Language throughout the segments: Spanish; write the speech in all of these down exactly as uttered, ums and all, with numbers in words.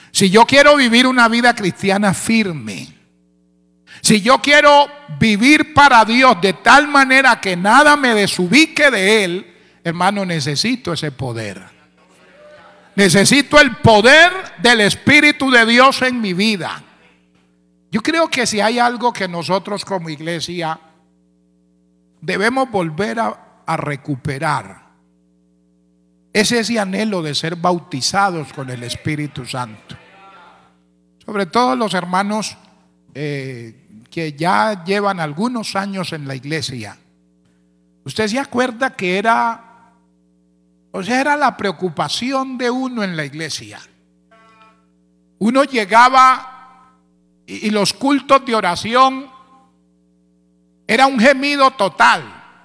Si yo quiero vivir una vida cristiana firme, si yo quiero vivir para Dios de tal manera que nada me desubique de Él, hermano, necesito ese poder. Necesito el poder del Espíritu de Dios en mi vida. Yo creo que si hay algo que nosotros como iglesia debemos volver a, a recuperar, es ese anhelo de ser bautizados con el Espíritu Santo. Sobre todo los hermanos eh, que ya llevan algunos años en la iglesia. Usted se acuerda que era, o sea, era la preocupación de uno en la iglesia. Uno llegaba y, y los cultos de oración era un gemido total.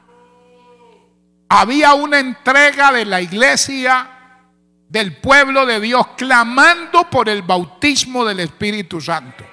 Había una entrega de la iglesia, del pueblo de Dios, clamando por el bautismo del Espíritu Santo,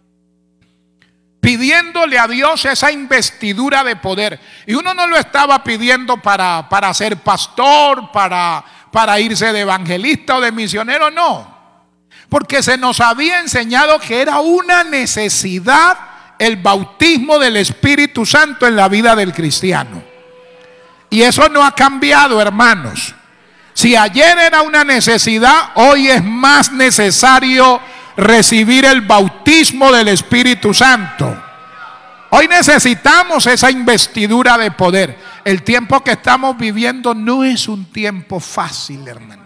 pidiéndole a Dios esa investidura de poder. Y uno no lo estaba pidiendo para, para ser pastor, para, para irse de evangelista o de misionero, no. Porque se nos había enseñado que era una necesidad el bautismo del Espíritu Santo en la vida del cristiano. Y eso no ha cambiado, hermanos. Si ayer era una necesidad, hoy es más necesario recibir el bautismo del Espíritu Santo. Hoy necesitamos esa investidura de poder. El tiempo que estamos viviendo no es un tiempo fácil, hermano.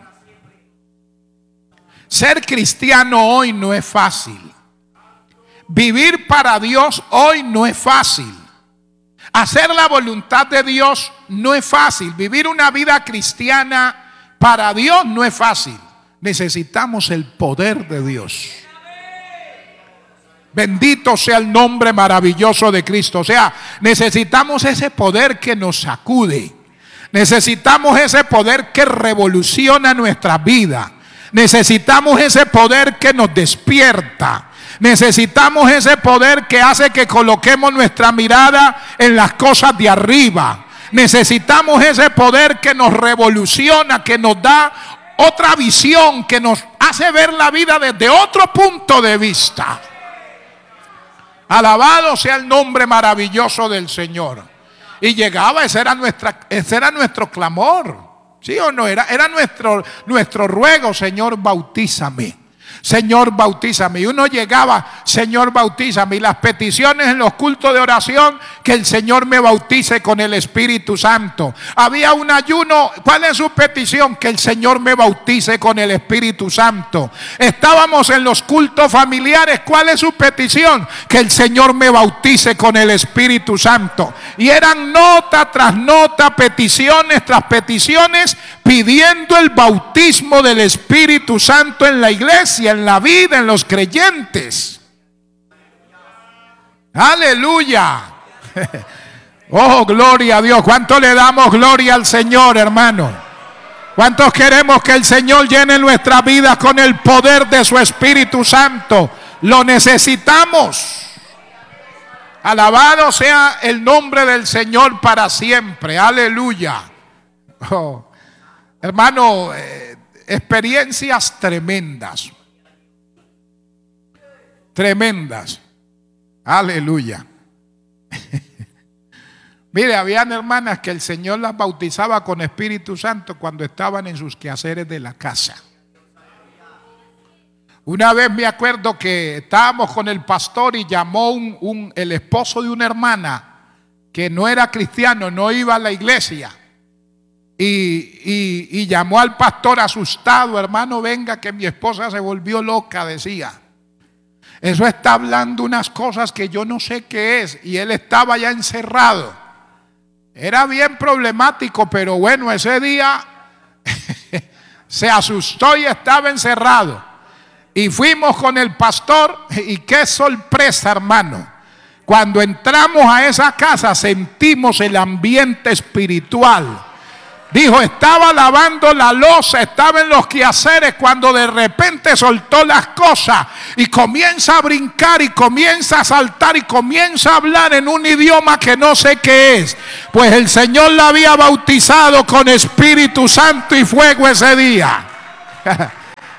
Ser cristiano hoy no es fácil. Vivir para Dios hoy no es fácil. Hacer la voluntad de Dios no es fácil. Vivir una vida cristiana para Dios no es fácil. Necesitamos el poder de Dios. Bendito sea el nombre maravilloso de Cristo. O sea, necesitamos ese poder que nos sacude. Necesitamos ese poder que revoluciona nuestra vida. Necesitamos ese poder que nos despierta. Necesitamos ese poder que hace que coloquemos nuestra mirada en las cosas de arriba. Necesitamos ese poder que nos revoluciona, que nos da otra visión, que nos hace ver la vida desde otro punto de vista. Alabado sea el nombre maravilloso del Señor. Y llegaba, ese era, nuestra, ese era nuestro clamor. ¿Sí o no? Era, era nuestro, nuestro ruego: Señor, bautízame. Señor, bautízame. Y uno llegaba: Señor, bautízame. Y las peticiones en los cultos de oración: que el Señor me bautice con el Espíritu Santo. Había un ayuno: ¿cuál es su petición? Que el Señor me bautice con el Espíritu Santo. Estábamos en los cultos familiares: ¿cuál es su petición? Que el Señor me bautice con el Espíritu Santo. Y eran nota tras nota, peticiones tras peticiones, pidiendo el bautismo del Espíritu Santo en la iglesia, en la vida, en los creyentes. Aleluya. Oh, gloria a Dios. ¿Cuánto le damos gloria al Señor, hermano? ¿Cuántos queremos que el Señor llene nuestra vida con el poder de su Espíritu Santo? Lo necesitamos. Alabado sea el nombre del Señor para siempre. Aleluya. Oh, hermano, eh, experiencias tremendas. Tremendas. Aleluya. Mire, habían hermanas que el Señor las bautizaba con Espíritu Santo cuando estaban en sus quehaceres de la casa. Una vez me acuerdo que estábamos con el pastor y llamó un, un, el esposo de una hermana que no era cristiano, no iba a la iglesia. Y, y, y llamó al pastor asustado: hermano, venga que mi esposa se volvió loca, decía. Eso está hablando unas cosas que yo no sé qué es. Y él estaba ya encerrado. Era bien problemático, pero bueno, ese día se asustó y estaba encerrado. Y fuimos con el pastor y qué sorpresa, hermano. Cuando entramos a esa casa sentimos el ambiente espiritual. Dijo, estaba lavando la loza, estaba en los quehaceres, cuando de repente soltó las cosas y comienza a brincar y comienza a saltar y comienza a hablar en un idioma que no sé qué es. Pues el Señor la había bautizado con Espíritu Santo y fuego ese día.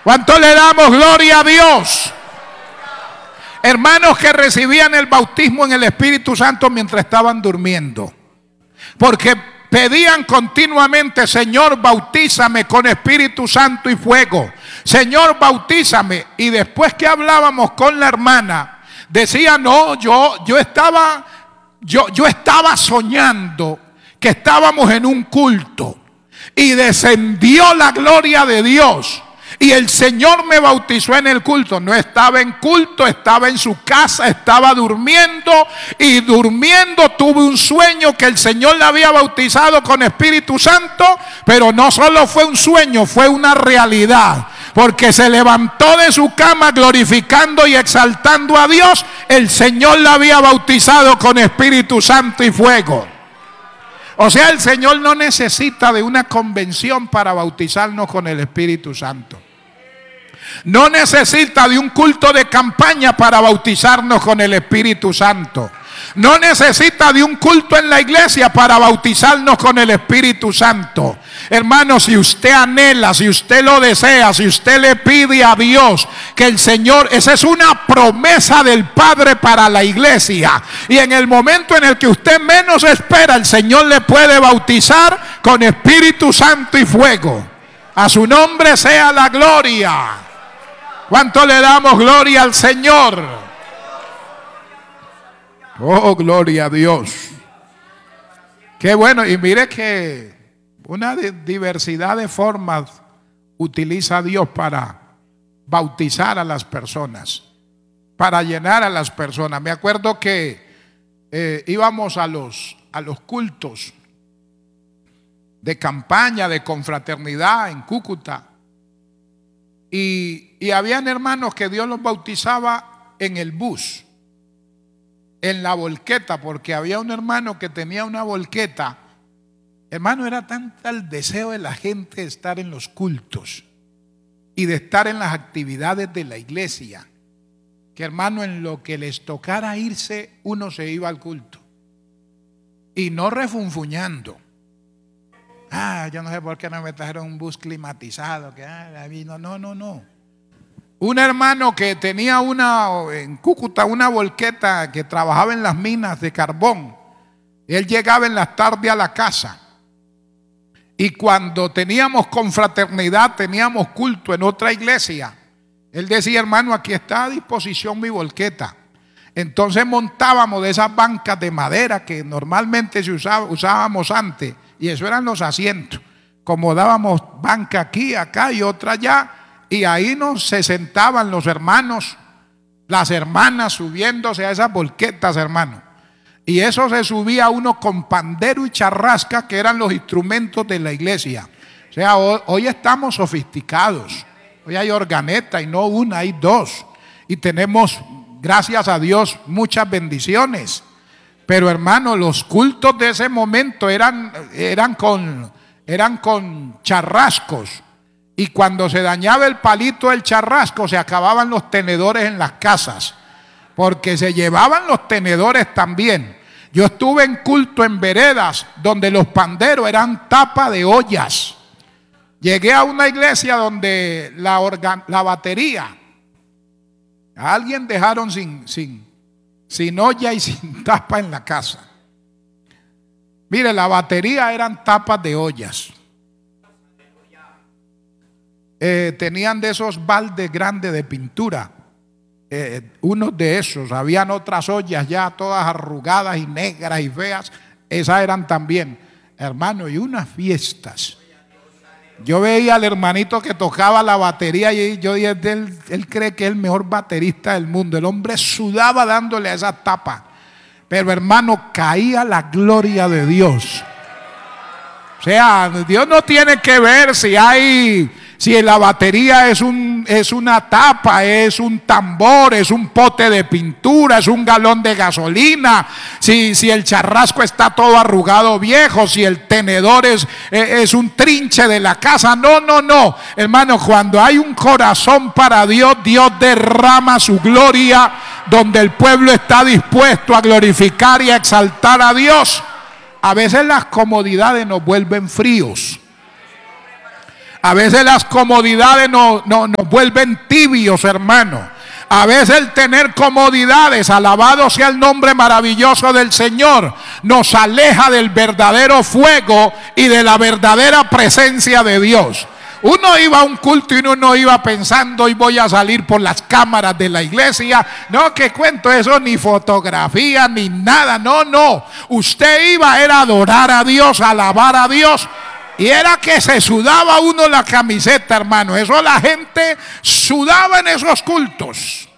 ¿Cuánto le damos gloria a Dios? Hermanos que recibían el bautismo en el Espíritu Santo mientras estaban durmiendo, porque pedían continuamente: Señor, bautízame con Espíritu Santo y fuego. Señor, bautízame. Y después que hablábamos con la hermana, decía: no, yo, yo estaba, yo, yo estaba soñando que estábamos en un culto y descendió la gloria de Dios. Y el Señor me bautizó en el culto. No estaba en culto, estaba en su casa, estaba durmiendo. Y durmiendo tuve un sueño que el Señor la había bautizado con Espíritu Santo. Pero no solo fue un sueño, fue una realidad. Porque se levantó de su cama glorificando y exaltando a Dios. El Señor la había bautizado con Espíritu Santo y fuego. O sea, el Señor no necesita de una convención para bautizarnos con el Espíritu Santo. No necesita de un culto de campaña para bautizarnos con el Espíritu Santo. No necesita de un culto en la iglesia para bautizarnos con el Espíritu Santo. Hermano, si usted anhela, si usted lo desea, si usted le pide a Dios que el Señor, esa es una promesa del Padre para la iglesia. Y en el momento en el que usted menos espera, el Señor le puede bautizar con Espíritu Santo y fuego. A su nombre sea la gloria. ¿Cuánto le damos gloria al Señor? Oh, gloria a Dios. Qué bueno. Y mire que una diversidad de formas utiliza Dios para bautizar a las personas, para llenar a las personas. Me acuerdo que eh, íbamos a los, a los cultos de campaña, de confraternidad en Cúcuta. Y, y habían hermanos que Dios los bautizaba en el bus, en la volqueta, porque había un hermano que tenía una volqueta. Hermano, era tanto el deseo de la gente de estar en los cultos y de estar en las actividades de la iglesia, que hermano, en lo que les tocara irse, uno se iba al culto. Y no refunfuñando. Ah, yo no sé por qué no me trajeron un bus climatizado. Que, ah, no, no, no, no. Un hermano que tenía una, en Cúcuta, una volqueta, que trabajaba en las minas de carbón. Él llegaba en las tardes a la casa. Y cuando teníamos confraternidad, teníamos culto en otra iglesia, él decía: hermano, aquí está a disposición mi volqueta. Entonces montábamos de esas bancas de madera que normalmente se usaba, usábamos antes. Y eso eran los asientos. Como dábamos banca aquí, acá y otra allá. Y ahí nos se sentaban los hermanos, las hermanas subiéndose a esas volquetas, hermano. Y eso se subía uno con pandero y charrasca, que eran los instrumentos de la iglesia. O sea, hoy, hoy estamos sofisticados. Hoy hay organeta y no una, hay dos. Y tenemos, gracias a Dios, muchas bendiciones. Pero hermano, los cultos de ese momento eran, eran, con, eran con charrascos. Y cuando se dañaba el palito del charrasco, se acababan los tenedores en las casas, porque se llevaban los tenedores también. Yo estuve en culto en veredas donde los panderos eran tapa de ollas. Llegué a una iglesia donde la, organ, la batería, a alguien dejaron sin... sin sin olla y sin tapa en la casa. Mire, la batería eran tapas de ollas. Eh, tenían de esos baldes grandes de pintura. Eh, unos de esos. Habían otras ollas ya todas arrugadas y negras y feas. Esas eran también, hermano, y unas fiestas. Yo veía al hermanito que tocaba la batería y yo dije: él, él cree que es el mejor baterista del mundo. El hombre sudaba dándole a esa tapa. Pero hermano, caía la gloria de Dios. O sea, Dios no tiene que ver si hay, si la batería es, un, es una tapa, es un tambor, es un pote de pintura, es un galón de gasolina, si, si el charrasco está todo arrugado viejo, si el tenedor es, es un trinche de la casa. No, no, no, hermano, cuando hay un corazón para Dios, Dios derrama su gloria donde el pueblo está dispuesto a glorificar y a exaltar a Dios. A veces las comodidades nos vuelven fríos. A veces las comodidades nos, nos, nos vuelven tibios, hermano. A veces el tener comodidades, alabado sea el nombre maravilloso del Señor, nos aleja del verdadero fuego y de la verdadera presencia de Dios. Uno iba a un culto y uno no iba pensando, hoy voy a salir por las cámaras de la iglesia. No, que cuento eso, ni fotografía, ni nada. No, no. Usted iba era adorar a Dios, alabar a Dios. Y era que se sudaba uno la camiseta, hermano. Eso la gente sudaba en esos cultos.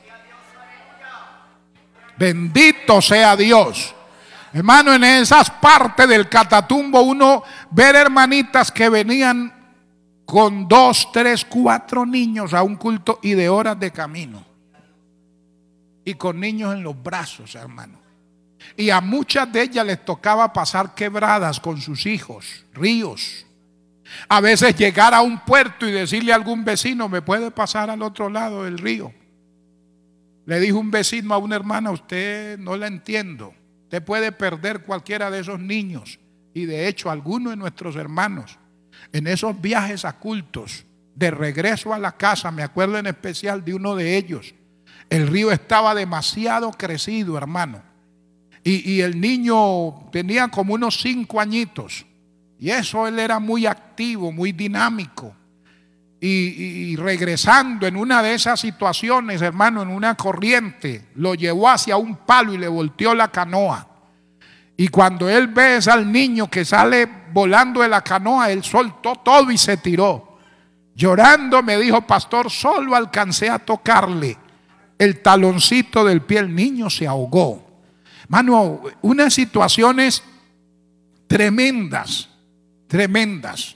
Bendito sea Dios. Hermano, en esas partes del Catatumbo uno ver hermanitas que venían con dos, tres, cuatro niños a un culto y de horas de camino. Y con niños en los brazos, hermano. Y a muchas de ellas les tocaba pasar quebradas con sus hijos, ríos. A veces llegar a un puerto y decirle a algún vecino, ¿me puede pasar al otro lado del río? Le dijo un vecino a una hermana, usted no la entiendo. Usted puede perder cualquiera de esos niños. Y de hecho, algunos de nuestros hermanos, en esos viajes a cultos, de regreso a la casa, me acuerdo en especial de uno de ellos, el río estaba demasiado crecido, hermano. Y, y el niño tenía como unos cinco añitos. Y eso él era muy activo, muy dinámico. Y, y, y regresando en una de esas situaciones, hermano, en una corriente, lo llevó hacia un palo y le volteó la canoa. Y cuando él ve al niño que sale volando de la canoa, él soltó todo y se tiró. Llorando me dijo, pastor, solo alcancé a tocarle el taloncito del pie. El niño se ahogó. Hermano, unas situaciones tremendas, tremendas.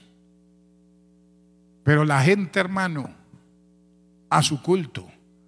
Pero la gente, hermano, a su culto.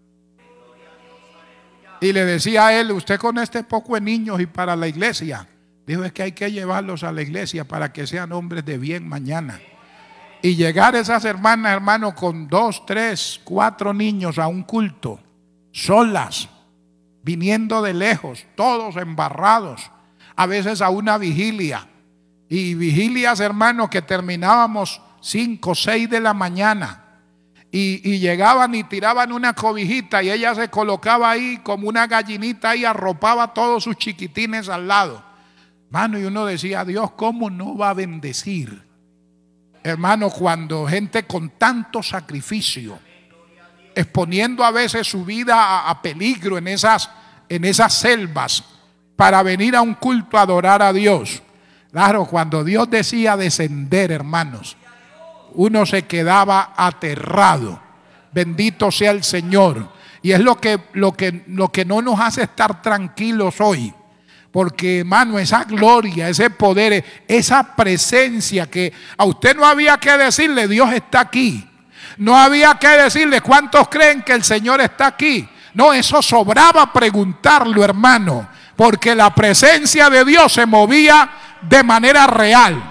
Y le decía a él, usted con este poco de niños y para la iglesia. Dijo, es que hay que llevarlos a la iglesia para que sean hombres de bien mañana. Y llegar esas hermanas, hermano, con dos, tres, cuatro niños a un culto, solas, viniendo de lejos, todos embarrados, a veces a una vigilia. Y vigilias, hermano, que terminábamos cinco, seis de la mañana. Y, y llegaban y tiraban una cobijita y ella se colocaba ahí como una gallinita y arropaba a todos sus chiquitines al lado. Hermano, y uno decía, Dios, ¿cómo no va a bendecir? Hermano, cuando gente con tanto sacrificio, exponiendo a veces su vida a, a peligro en esas, en esas selvas, para venir a un culto a adorar a Dios. Claro, cuando Dios decía descender, hermanos, uno se quedaba aterrado. Bendito sea el Señor. Y es lo que, lo que, lo que no nos hace estar tranquilos hoy. Porque, hermano, esa gloria, ese poder, esa presencia que a usted no había que decirle, Dios está aquí. No había que decirle, ¿cuántos creen que el Señor está aquí? No, eso sobraba preguntarlo, hermano. Porque la presencia de Dios se movía de manera real.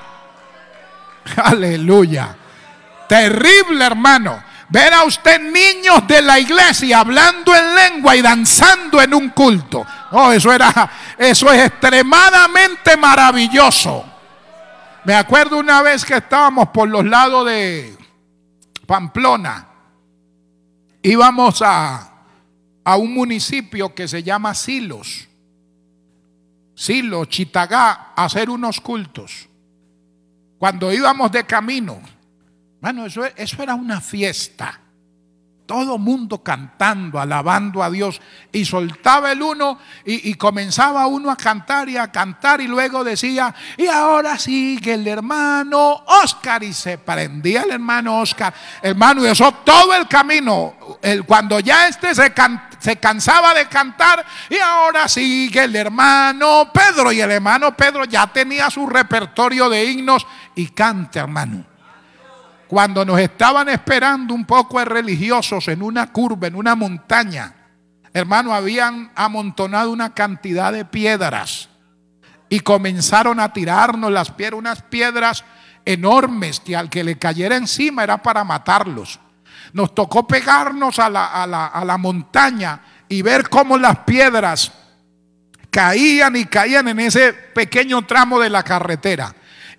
Aleluya. Terrible, hermano. Ver a usted niños de la iglesia hablando en lengua y danzando en un culto. Oh, eso era, eso es extremadamente maravilloso. Me acuerdo una vez que estábamos por los lados de Pamplona. Íbamos a, a un municipio que se llama Silos. Silos, Chitagá, a hacer unos cultos. Cuando íbamos de camino, bueno, eso, eso era una fiesta. Todo mundo cantando, alabando a Dios. Y soltaba el uno y, y comenzaba uno a cantar y a cantar. Y luego decía, y ahora sigue el hermano Oscar. Y se prendía el hermano Oscar. Hermano, y eso todo el camino. El, cuando ya este se, can, se cansaba de cantar, y ahora sigue el hermano Pedro. Y el hermano Pedro ya tenía su repertorio de himnos. Y canta, hermano. Cuando nos estaban esperando un poco de religiosos en una curva, en una montaña, hermano, habían amontonado una cantidad de piedras y comenzaron a tirarnos las piedras, unas piedras enormes que al que le cayera encima era para matarlos. Nos tocó pegarnos a la, a la, a la montaña y ver cómo las piedras caían y caían en ese pequeño tramo de la carretera.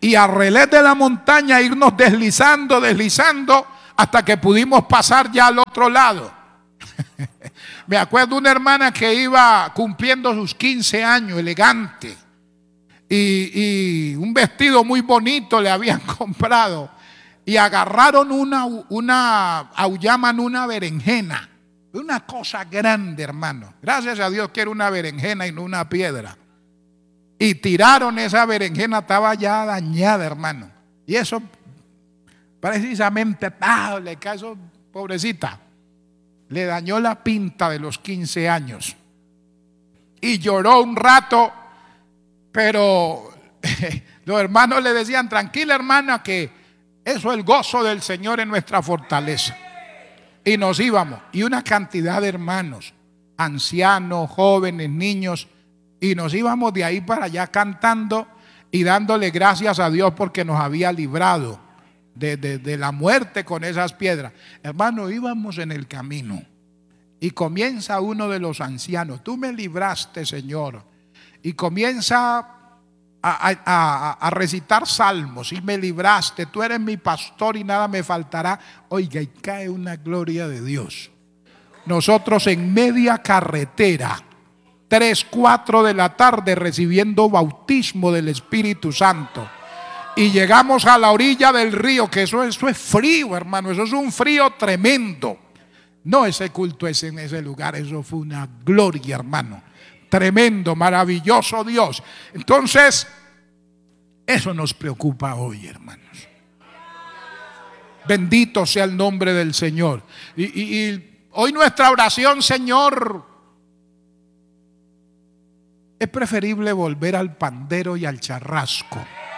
y a relés de la montaña irnos deslizando, deslizando, hasta que pudimos pasar ya al otro lado. Me acuerdo una hermana que iba cumpliendo sus quince años, elegante, y, y un vestido muy bonito le habían comprado, y agarraron una, una, aullaman una berenjena, una cosa grande, hermano. Gracias a Dios que era una berenjena y no una piedra. Y tiraron esa berenjena, estaba ya dañada, hermano. Y eso precisamente, ah, le cae eso, pobrecita. Le dañó la pinta de los quince años. Y lloró un rato, pero los hermanos le decían, tranquila hermana, que eso es el gozo del Señor en nuestra fortaleza. Y nos íbamos, y una cantidad de hermanos, ancianos, jóvenes, niños, y nos íbamos de ahí para allá cantando y dándole gracias a Dios porque nos había librado de, de, de la muerte con esas piedras. Hermano, íbamos en el camino y comienza uno de los ancianos, tú me libraste, Señor, y comienza a, a, a, a recitar salmos, y me libraste, tú eres mi pastor y nada me faltará. Oiga, y cae una gloria de Dios. Nosotros en media carretera, tres, cuatro de la tarde, recibiendo bautismo del Espíritu Santo, y llegamos a la orilla del río, que eso, eso es frío, hermano, eso es un frío tremendo. No, ese culto es en ese lugar, eso fue una gloria, hermano, tremendo, maravilloso Dios. Entonces, eso nos preocupa hoy, hermanos. Bendito sea el nombre del Señor. Y, y, y hoy nuestra oración, Señor, es preferible volver al pandero y al charrasco,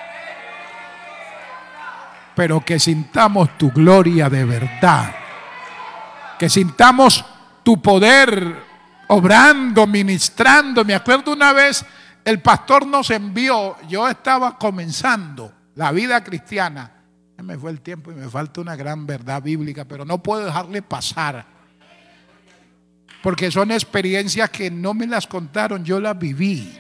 pero que sintamos tu gloria de verdad, que sintamos tu poder obrando, ministrando. Me acuerdo una vez el pastor nos envió, yo estaba comenzando la vida cristiana, me fue el tiempo y me falta una gran verdad bíblica, pero no puedo dejarle pasar, porque son experiencias que no me las contaron, yo las viví.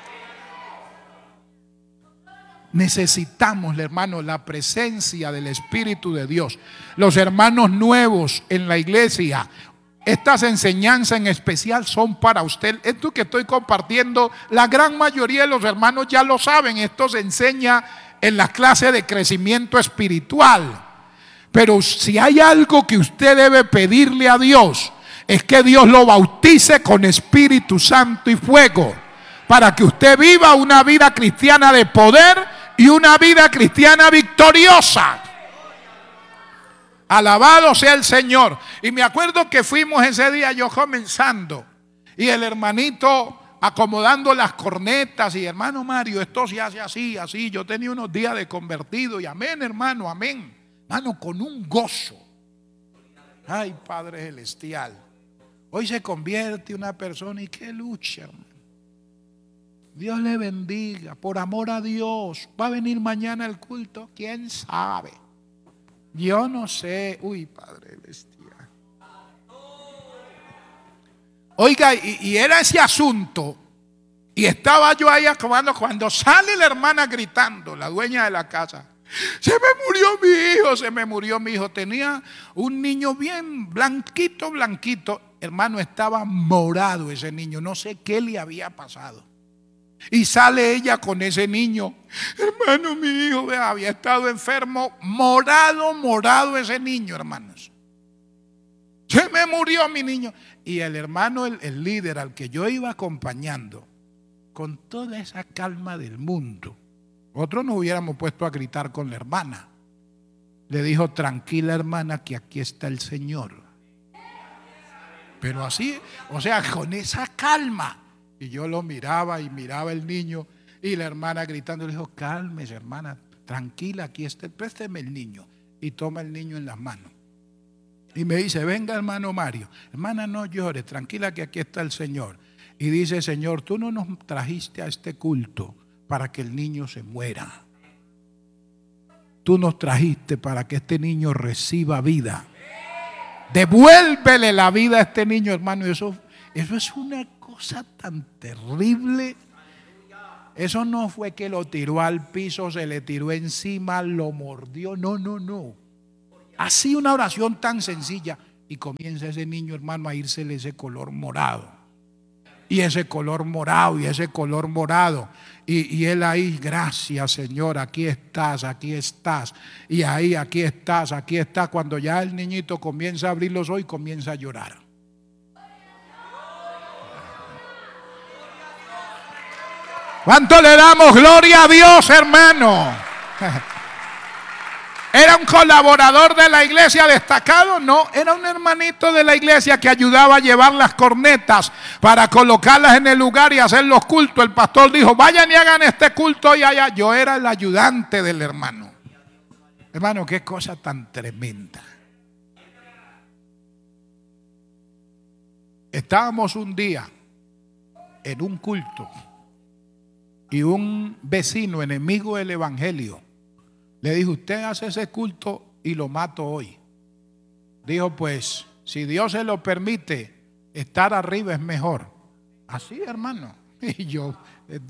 Necesitamos, hermano, la presencia del Espíritu de Dios. Los hermanos nuevos en la iglesia, estas enseñanzas en especial son para usted. Esto que estoy compartiendo, la gran mayoría de los hermanos ya lo saben. Esto se enseña en las clases de crecimiento espiritual. Pero si hay algo que usted debe pedirle a Dios, es que Dios lo bautice con Espíritu Santo y fuego, para que usted viva una vida cristiana de poder y una vida cristiana victoriosa. Alabado sea el Señor. Y me acuerdo que fuimos ese día, yo comenzando, y el hermanito acomodando las cornetas, y hermano Mario, esto se hace así, así. Yo tenía unos días de convertido, y amén, hermano, amén. Hermano, con un gozo. Ay, Padre Celestial. Hoy se convierte una persona y qué lucha, hermano. Dios le bendiga, por amor a Dios. ¿Va a venir mañana el culto? ¿Quién sabe? Yo no sé. Uy, Padre Celestial. Oiga, y, y era ese asunto. Y estaba yo ahí acabando cuando sale la hermana gritando, la dueña de la casa. Se me murió mi hijo, se me murió mi hijo. Tenía un niño bien blanquito, blanquito. Hermano, estaba morado ese niño. No sé qué le había pasado. Y sale ella con ese niño. Hermano, mi hijo vea, había estado enfermo. Morado, morado ese niño, hermanos. Se me murió mi niño. Y el hermano, el, el líder al que yo iba acompañando, con toda esa calma del mundo, nosotros nos hubiéramos puesto a gritar con la hermana. Le dijo, tranquila hermana, que aquí está el Señor. Pero así, o sea, con esa calma. Y yo lo miraba y miraba el niño, y la hermana gritando, le dijo, cálmese hermana, tranquila, aquí está, présteme el niño. Y toma el niño en las manos. Y me dice, venga hermano Mario, hermana no llores, tranquila que aquí está el Señor. Y dice, Señor, tú no nos trajiste a este culto para que el niño se muera. Tú nos trajiste para que este niño reciba vida. Devuélvele la vida a este niño, hermano. Y eso, eso es una cosa tan terrible. eso no fue que lo tiró al piso, se le tiró encima, lo mordió. No, no, no. Así una oración tan sencilla. Y comienza ese niño, hermano, a írsele ese color morado. Y ese color morado, y ese color morado. Y, y él ahí, gracias Señor, aquí estás, aquí estás. Y ahí, aquí estás, aquí estás. Cuando ya el niñito comienza a abrir los ojos y comienza a llorar. ¿Cuánto le damos gloria a Dios, hermano? ¿Era un colaborador de la iglesia destacado? No, era un hermanito de la iglesia que ayudaba a llevar las cornetas para colocarlas en el lugar y hacer los cultos. El pastor dijo, vayan y hagan este culto y allá. Yo era el ayudante del hermano. Hermano, qué cosa tan tremenda. Estábamos un día en un culto y un vecino enemigo del evangelio le dijo, usted hace ese culto y lo mato hoy. Dijo, pues, si Dios se lo permite, estar arriba es mejor. Así, hermano. Y yo,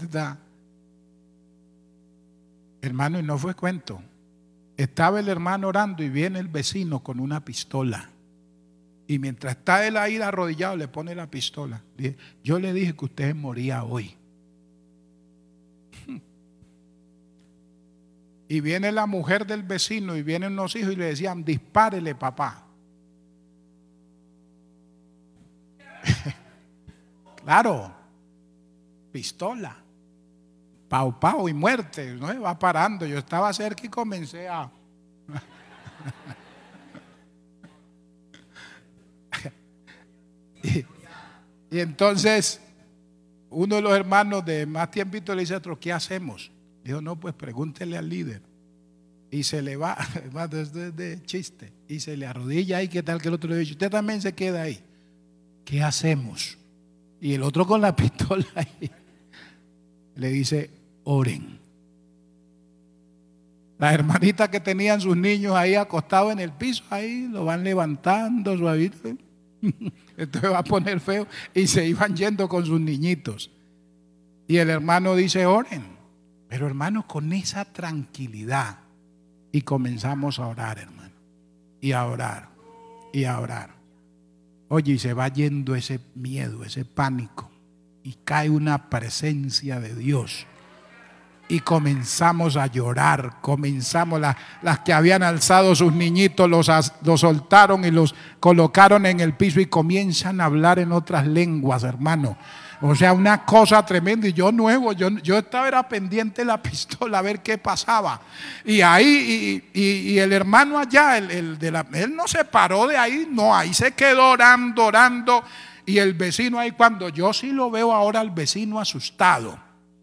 hermano, y no fue cuento. Estaba el hermano orando y viene el vecino con una pistola. Y mientras está él ahí arrodillado, le pone la pistola. Yo le dije que usted moría hoy. Y viene la mujer del vecino y vienen los hijos y le decían, dispárele, papá. Claro, pistola, pau pau y muerte, ¿no? Va parando. Yo estaba cerca y comencé a y, y entonces uno de los hermanos de más tiempito le dice a otro, ¿qué hacemos? Dijo, no, pues pregúntele al líder. Y se le va, desde de chiste, y se le arrodilla ahí, ¿qué tal que el otro le dice? Usted también se queda ahí. ¿Qué hacemos? Y el otro con la pistola ahí le dice, oren. Las hermanitas que tenían sus niños ahí acostados en el piso, ahí lo van levantando suavito. Entonces va a poner feo y se iban yendo con sus niñitos. Y el hermano dice, oren. Pero hermano, con esa tranquilidad. Y comenzamos a orar, hermano. Y a orar. Y a orar. Oye, y se va yendo ese miedo, ese pánico. Y cae una presencia de Dios. Y comenzamos a llorar. Comenzamos, las, las que habían alzado sus niñitos, los, los soltaron y los colocaron en el piso. Y comienzan a hablar en otras lenguas, hermano. O sea, una cosa tremenda. Y yo nuevo, yo, yo estaba era pendiente de la pistola a ver qué pasaba. Y ahí, y, y, y el hermano allá, el, el de la, él no se paró de ahí, no, ahí se quedó orando, orando. Y el vecino ahí, cuando yo sí lo veo ahora al vecino asustado.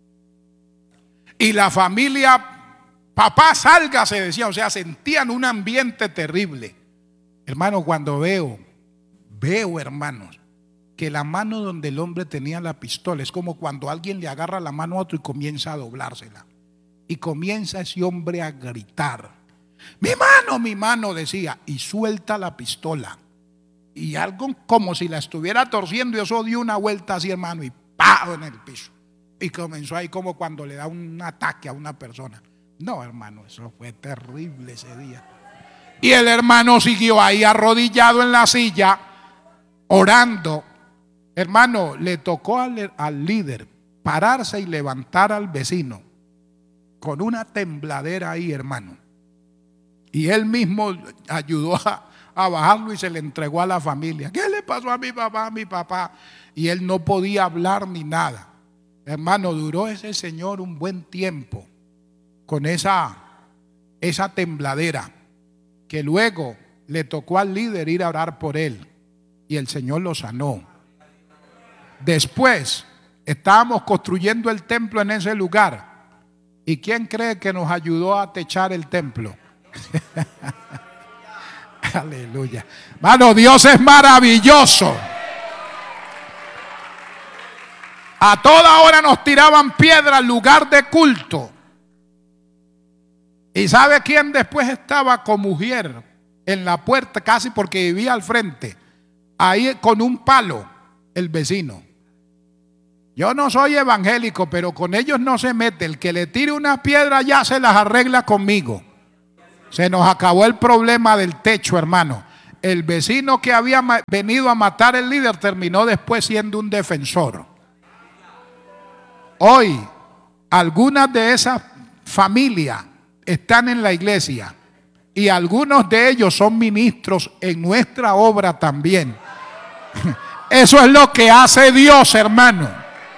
Y la familia, papá salga, se decía, o sea, sentían un ambiente terrible. Hermano, cuando veo, veo hermanos, que la mano donde el hombre tenía la pistola es como cuando alguien le agarra la mano a otro y comienza a doblársela. Y comienza ese hombre a gritar, mi mano, mi mano, decía, y suelta la pistola. Y algo como si la estuviera torciendo, y eso dio una vuelta así, hermano, y ¡pau! En el piso. Y comenzó ahí como cuando le da un ataque a una persona. No, hermano, eso fue terrible ese día. Y el hermano siguió ahí arrodillado en la silla, orando. Hermano, le tocó al, al líder pararse y levantar al vecino con una tembladera ahí, hermano. Y él mismo ayudó a, a bajarlo y se le entregó a la familia. ¿Qué le pasó a mi papá, a mi papá? Y él no podía hablar ni nada. Hermano, duró ese señor un buen tiempo con esa, esa tembladera, que luego le tocó al líder ir a orar por él y el Señor lo sanó. Después estábamos construyendo el templo en ese lugar. ¿Y quién cree que nos ayudó a techar el templo? Aleluya. Hermano, Dios es maravilloso. A toda hora nos tiraban piedra al lugar de culto. ¿Y sabe quién después estaba con mujer en la puerta, casi porque vivía al frente? Ahí con un palo, el vecino. Yo no soy evangélico, pero con ellos no se mete. El que le tire una piedra ya se las arregla conmigo. Se nos acabó el problema del techo, hermano. El vecino que había venido a matar al líder terminó después siendo un defensor. Hoy, algunas de esas familias están en la iglesia y algunos de ellos son ministros en nuestra obra también. Eso es lo que hace Dios, hermano.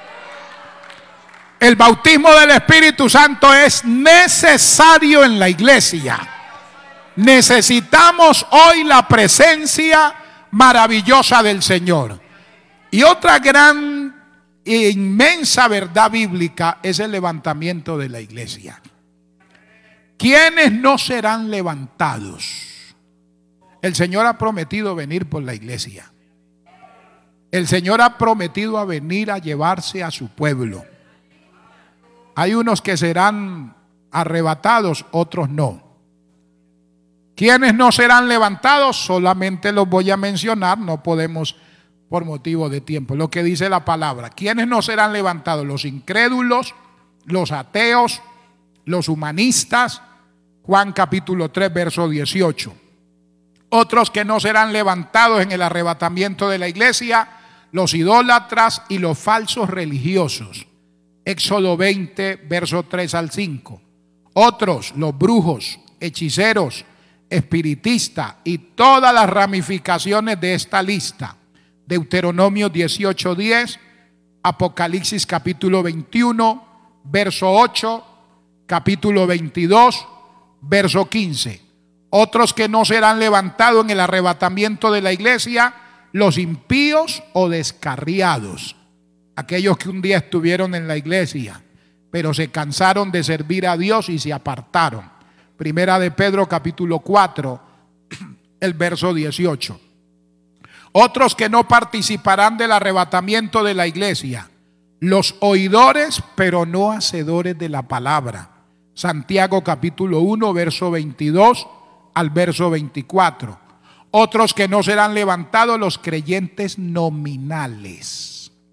El bautismo del Espíritu Santo es necesario en la iglesia. Necesitamos hoy la presencia maravillosa del Señor. Y otra gran e inmensa verdad bíblica es el levantamiento de la iglesia. ¿Quiénes no serán levantados? El Señor ha prometido venir por la iglesia. El Señor ha prometido a venir a llevarse a su pueblo. Hay unos que serán arrebatados, otros no. ¿Quiénes no serán levantados? Solamente los voy a mencionar, no podemos por motivo de tiempo. Lo que dice la palabra. ¿Quiénes no serán levantados? Los incrédulos, los ateos, los humanistas. Juan capítulo tres, verso dieciocho. Otros que no serán levantados en el arrebatamiento de la iglesia, los idólatras y los falsos religiosos. Éxodo veinte, verso tres al cinco. Otros, los brujos, hechiceros, espiritistas y todas las ramificaciones de esta lista. Deuteronomio dieciocho, diez, Apocalipsis capítulo veintiuno, verso ocho, capítulo veintidós, verso quince. Otros que no serán levantados en el arrebatamiento de la iglesia, los impíos o descarriados. Aquellos que un día estuvieron en la iglesia, pero se cansaron de servir a Dios y se apartaron. Primera de Pedro capítulo cuatro, el verso dieciocho. Otros que no participarán del arrebatamiento de la iglesia, los oidores pero no hacedores de la palabra. Santiago capítulo uno, verso veintidós al verso veinticuatro. Otros que no serán levantados, los creyentes nominales.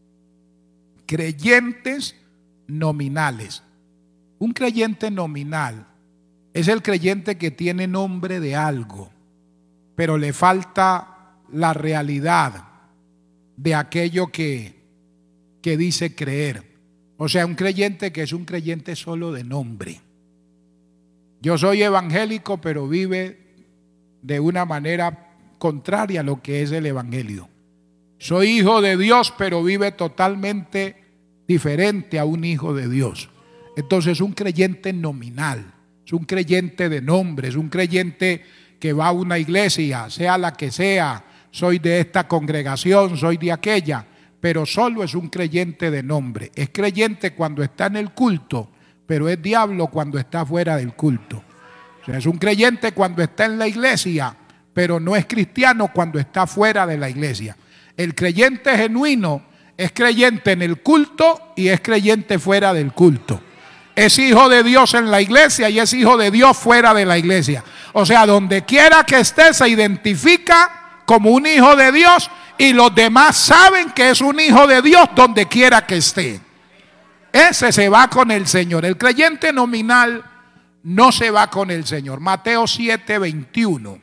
Creyentes nominales. Un creyente nominal es el creyente que tiene nombre de algo, pero le falta la realidad de aquello que, que dice creer. O sea, un creyente que es un creyente solo de nombre. Yo soy evangélico, pero vive de una manera contraria a lo que es el evangelio. Soy hijo de Dios, pero vive totalmente diferente a un hijo de Dios. Entonces es un creyente nominal, es un creyente de nombre, es un creyente que va a una iglesia, sea la que sea, soy de esta congregación, soy de aquella, pero solo es un creyente de nombre. Es creyente cuando está en el culto, pero es diablo cuando está fuera del culto. O sea, es un creyente cuando está en la iglesia, pero no es cristiano cuando está fuera de la iglesia. El creyente genuino es creyente en el culto y es creyente fuera del culto. Es hijo de Dios en la iglesia y es hijo de Dios fuera de la iglesia. O sea, donde quiera que esté se identifica como un hijo de Dios y los demás saben que es un hijo de Dios donde quiera que esté. Ese se va con el Señor. El creyente nominal no se va con el Señor. Mateo siete, veintiuno.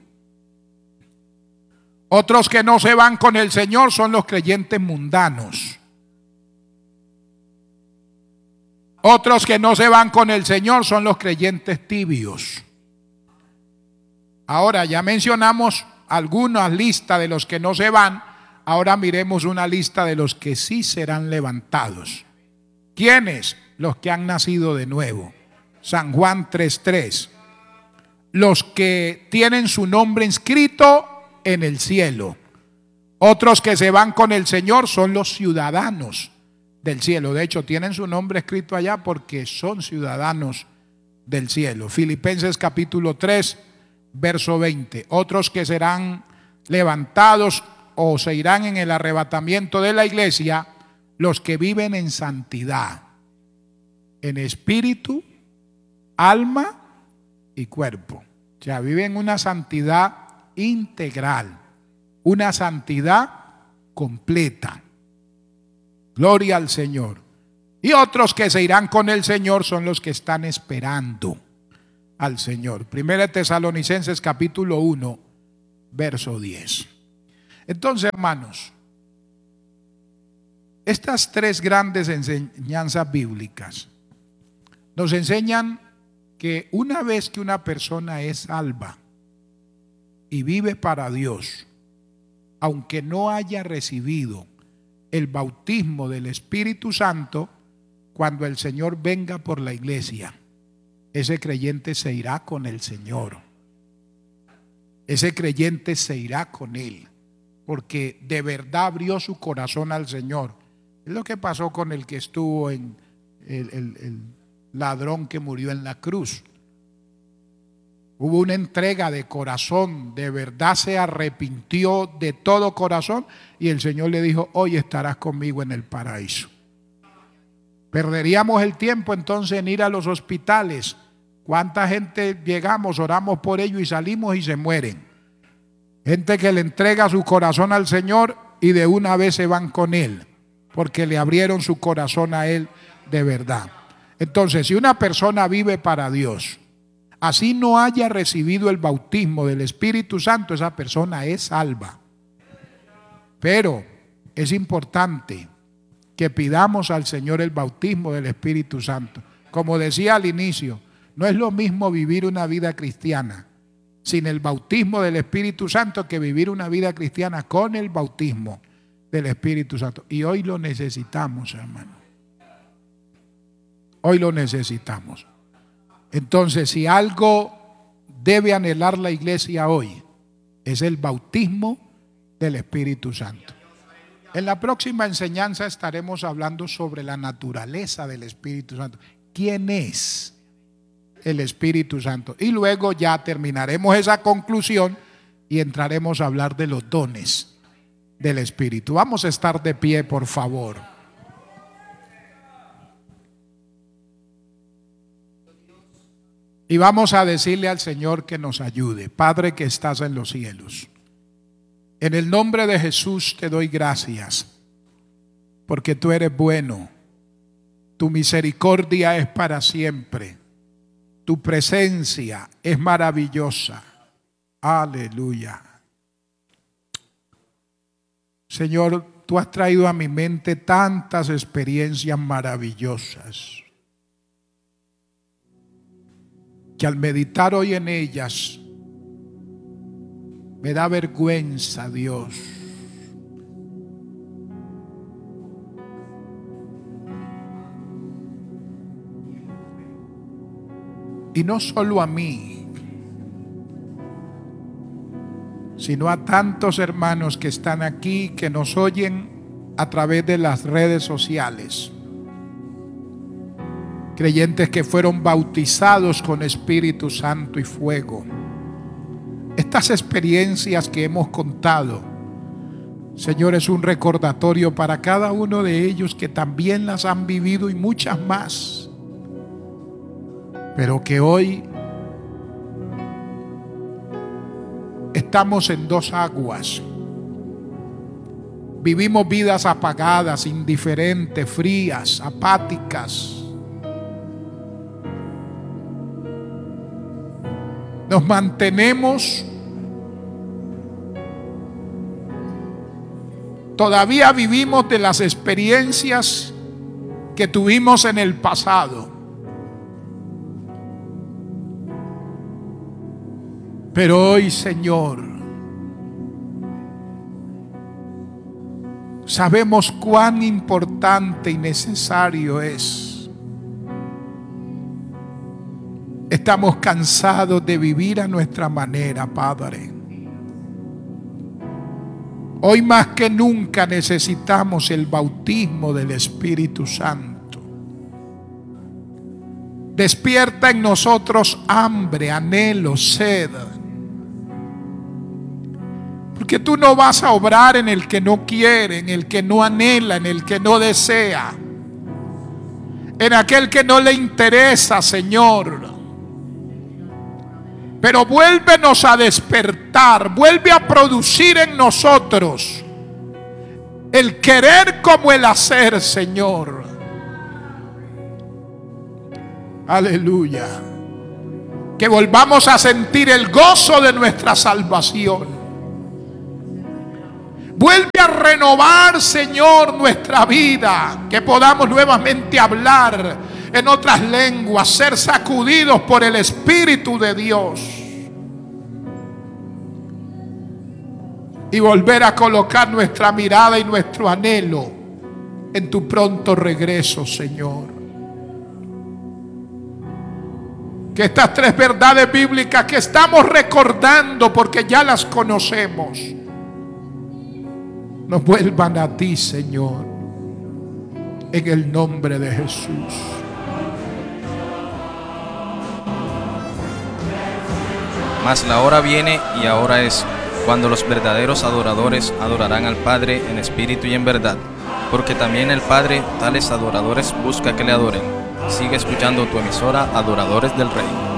Otros que no se van con el Señor son los creyentes mundanos. Otros que no se van con el Señor son los creyentes tibios. Ahora ya mencionamos algunas listas de los que no se van. Ahora miremos una lista de los que sí serán levantados. ¿Quiénes? Los que han nacido de nuevo. San Juan tres, tres. Los que tienen su nombre inscrito en el cielo. Otros que se van con el Señor son los ciudadanos del cielo. De hecho, tienen su nombre escrito allá porque son ciudadanos del cielo. Filipenses capítulo tres, verso veinte. Otros que serán levantados o se irán en el arrebatamiento de la iglesia, los que viven en santidad, en espíritu, alma y cuerpo. O sea, viven una santidad integral, una santidad completa. Gloria al Señor. Y otros que se irán con el Señor son los que están esperando al Señor. Primera de Tesalonicenses capítulo uno, verso diez. Entonces, hermanos, estas tres grandes enseñanzas bíblicas nos enseñan que una vez que una persona es salva y vive para Dios, aunque no haya recibido el bautismo del Espíritu Santo, cuando el Señor venga por la iglesia, ese creyente se irá con el Señor. Ese creyente se irá con Él, porque de verdad abrió su corazón al Señor. Es lo que pasó con el que estuvo en el, el, el ladrón que murió en la cruz. Hubo una entrega de corazón, de verdad se arrepintió de todo corazón y el Señor le dijo: hoy estarás conmigo en el paraíso. Perderíamos el tiempo entonces en ir a los hospitales. ¿Cuánta gente llegamos, oramos por ellos y salimos y se mueren? Gente que le entrega su corazón al Señor y de una vez se van con Él, porque le abrieron su corazón a Él de verdad. Entonces, si una persona vive para Dios, así no haya recibido el bautismo del Espíritu Santo, esa persona es salva. Pero es importante que pidamos al Señor el bautismo del Espíritu Santo. Como decía al inicio, no es lo mismo vivir una vida cristiana sin el bautismo del Espíritu Santo que vivir una vida cristiana con el bautismo del Espíritu Santo. Y hoy lo necesitamos, hermano. Hoy lo necesitamos. Entonces, si algo debe anhelar la iglesia hoy, es el bautismo del Espíritu Santo. En la próxima enseñanza estaremos hablando sobre la naturaleza del Espíritu Santo. ¿Quién es el Espíritu Santo? Y luego ya terminaremos esa conclusión y entraremos a hablar de los dones del Espíritu. Vamos a estar de pie, por favor. Y vamos a decirle al Señor que nos ayude. Padre que estás en los cielos, en el nombre de Jesús te doy gracias, porque tú eres bueno, tu misericordia es para siempre, tu presencia es maravillosa. Aleluya. Señor, tú has traído a mi mente tantas experiencias maravillosas, que al meditar hoy en ellas me da vergüenza, Dios. Y no solo a mí, sino a tantos hermanos que están aquí, que nos oyen a través de las redes sociales. Creyentes que fueron bautizados con Espíritu Santo y fuego. Estas experiencias que hemos contado, Señor, es un recordatorio para cada uno de ellos que también las han vivido y muchas más, pero que hoy estamos en dos aguas. Vivimos vidas apagadas, indiferentes, frías, apáticas. Nos mantenemos todavía vivimos de las experiencias que tuvimos en el pasado. Pero hoy, Señor, sabemos cuán importante y necesario es. Estamos cansados de vivir a nuestra manera, Padre. Hoy más que nunca necesitamos el bautismo del Espíritu Santo. Despierta en nosotros hambre, anhelo, sed. Porque tú no vas a obrar en el que no quiere, en el que no anhela, en el que no desea, en aquel que no le interesa, Señor. Pero vuélvenos a despertar, vuelve a producir en nosotros El querer como el hacer, Señor. Aleluya. Que volvamos a sentir el gozo de nuestra salvación. Vuelve a renovar, Señor, nuestra vida. Que podamos nuevamente hablar en otras lenguas, ser sacudidos por el Espíritu de Dios. Y volver a colocar nuestra mirada y nuestro anhelo en tu pronto regreso, Señor. Que estas tres verdades bíblicas que estamos recordando porque ya las conocemos, nos vuelvan a ti, Señor, en el nombre de Jesús. Mas la hora viene y ahora es, cuando los verdaderos adoradores adorarán al Padre en espíritu y en verdad, porque también el Padre tales adoradores busca que le adoren. Sigue escuchando tu emisora Adoradores del Rey.